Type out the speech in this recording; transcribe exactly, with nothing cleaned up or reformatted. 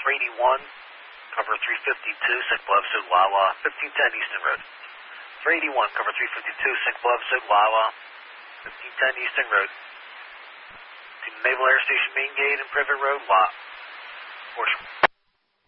three eighty-one, cover three fifty-two, Sick Bluff, Suit Wawa, fifteen ten Easton Road. three eighty-one, cover three fifty-two, Sick Bluff, Suit Wawa, fifteen ten Easton Road. To Naval Air Station Main Gate and Privet Road, Lot. Portion.